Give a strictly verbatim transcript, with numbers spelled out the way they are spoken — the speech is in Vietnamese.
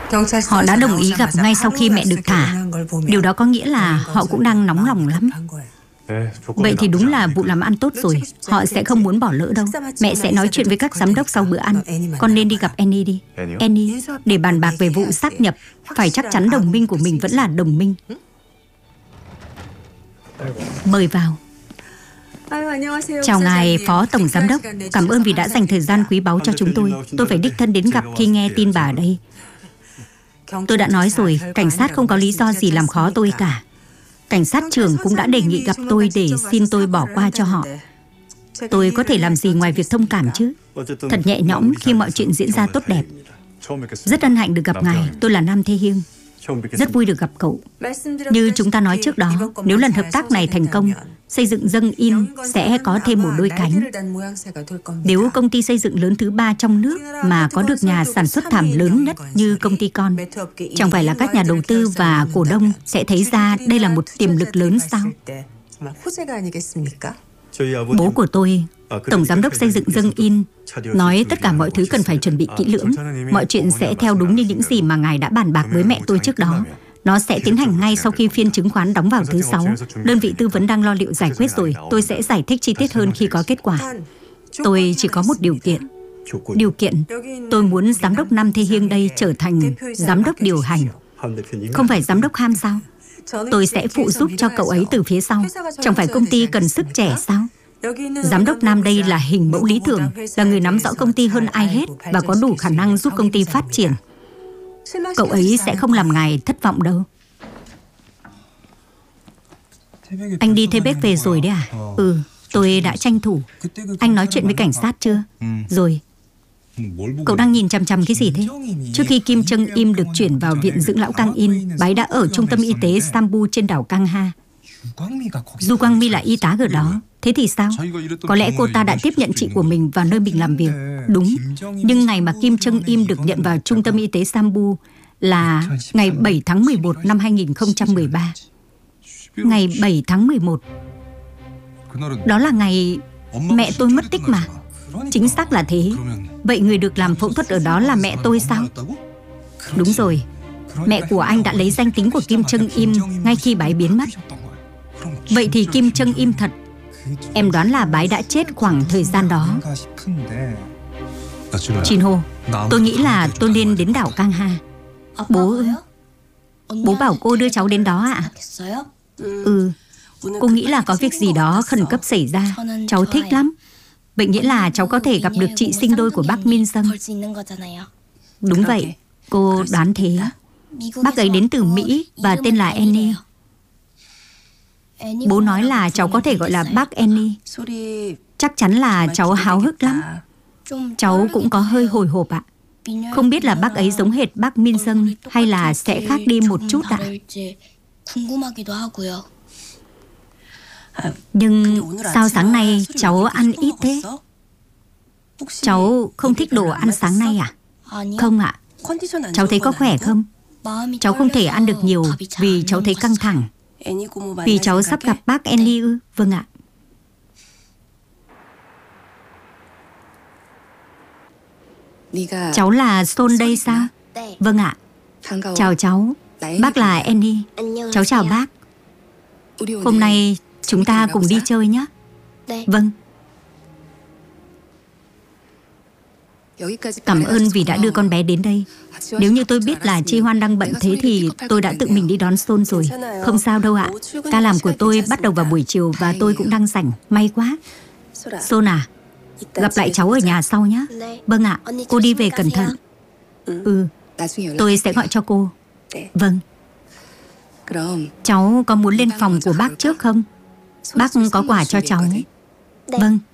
Họ đã đồng ý gặp ngay sau khi mẹ được thả. Điều đó có nghĩa là họ cũng đang nóng lòng lắm. Vậy thì đúng là vụ làm ăn tốt rồi. Họ sẽ không muốn bỏ lỡ đâu. Mẹ sẽ nói chuyện với các giám đốc sau bữa ăn. Con nên đi gặp Annie đi. Annie, để bàn bạc về vụ sáp nhập, phải chắc chắn đồng minh của mình vẫn là đồng minh. Mời vào. Chào ngài Phó Tổng Giám đốc. Cảm ơn vì đã dành thời gian quý báu cho chúng tôi. Tôi phải đích thân đến gặp khi nghe tin bà ở đây. Tôi đã nói rồi, cảnh sát không có lý do gì làm khó tôi cả. Cảnh sát trưởng cũng đã đề nghị gặp tôi để xin tôi bỏ qua cho họ. Tôi có thể làm gì ngoài việc thông cảm chứ? Thật nhẹ nhõm khi mọi chuyện diễn ra tốt đẹp. Rất hân hạnh được gặp ngài. Tôi là Nam Tae Hyung. Rất vui được gặp cậu. Như chúng ta nói trước đó, nếu lần hợp tác này thành công, xây dựng Dâng In sẽ có thêm một đôi cánh. Nếu công ty xây dựng lớn thứ ba trong nước mà có được nhà sản xuất thảm lớn nhất như công ty con, chẳng phải là các nhà đầu tư và cổ đông sẽ thấy ra đây là một tiềm lực lớn sao? Bố của tôi, Tổng Giám đốc xây dựng Dâng In, nói tất cả mọi thứ cần phải chuẩn bị kỹ lưỡng. Mọi chuyện sẽ theo đúng như những gì mà ngài đã bàn bạc với mẹ tôi trước đó. Nó sẽ tiến hành ngay sau khi phiên chứng khoán đóng vào thứ sáu. Đơn vị tư vấn đang lo liệu giải quyết rồi. Tôi sẽ giải thích chi tiết hơn khi có kết quả. Tôi chỉ có một điều kiện. Điều kiện, tôi muốn Giám đốc Nam Tae Hyung đây trở thành Giám đốc điều hành. Không phải Giám đốc Ham sao? Tôi sẽ phụ giúp cho cậu ấy từ phía sau. Chẳng phải công ty cần sức trẻ sao? Giám đốc Nam đây là hình mẫu lý tưởng, là người nắm rõ công ty hơn ai hết và có đủ khả năng giúp công ty phát triển. Cậu ấy sẽ không làm ngài thất vọng đâu. Anh đi Thebek về rồi đấy à? Ừ, tôi đã tranh thủ. Anh nói chuyện với cảnh sát chưa? Rồi. Cậu đang nhìn chằm chằm cái gì thế? Trước khi Kim Jong Im được chuyển vào viện dưỡng lão Kang In, bà ấy đã ở trung tâm y tế Sambu trên đảo Kang Ha. Du Quang Mi là y tá ở đó. Thế thì sao? Có lẽ cô ta đã tiếp nhận chị của mình vào nơi mình làm việc. Đúng. Nhưng ngày mà Kim Jong Im được nhận vào trung tâm y tế Sambu là ngày bảy tháng mười một năm hai nghìn không trăm mười ba. Ngày bảy tháng mười một. Đó là ngày mẹ tôi mất tích mà. Chính xác là thế. Vậy người được làm phẫu thuật ở đó là mẹ tôi sao? Đúng rồi. Mẹ của anh đã lấy danh tính của Kim Jong Im ngay khi bà ấy biến mất. Vậy thì Kim Jong Im thật, em đoán là bà ấy đã chết khoảng thời gian đó. Jin Ho, tôi nghĩ là tôi nên đến đảo Kang Ha. Bố ơi, bố bảo cô đưa cháu đến đó ạ. Ừ, cô nghĩ là có việc gì đó khẩn cấp xảy ra. Cháu thích lắm. Vậy nghĩa là cháu có thể gặp được chị sinh đôi của bác Min Sung. Đúng vậy, cô đoán thế. Bác ấy đến từ Mỹ và tên là Annie. Bố nói là cháu có thể gọi là bác Annie. Chắc chắn là cháu háo hức lắm. Cháu cũng có hơi hồi hộp ạ. Không biết là bác ấy giống hệt bác Min Sung hay là sẽ khác đi một chút ạ. Nhưng sao sáng nay cháu ăn ít thế? Cháu không thích đồ ăn sáng nay à? Không ạ. Cháu thấy có khỏe không? Cháu không thể ăn được nhiều vì cháu thấy căng thẳng. Vì cháu sắp gặp bác Annie ư? Vâng ạ. Cháu là Son đây sao? Vâng ạ. Chào cháu. Bác là Annie. Cháu chào bác. Hôm nay chúng ta cùng đi chơi nhé. Vâng. Cảm ơn vì đã đưa con bé đến đây. Nếu như tôi biết là Chi Hoan đang bận thế thì tôi đã tự mình đi đón Son rồi. Không sao đâu ạ. Ca làm của tôi bắt đầu vào buổi chiều và tôi cũng đang rảnh. May quá. Son à, gặp lại cháu ở nhà sau nhé. Vâng ạ, cô đi về cẩn thận. Ừ, tôi sẽ gọi cho cô. Vâng. Cháu có muốn lên phòng của bác trước không? Bác có quà cho cháu. Vâng.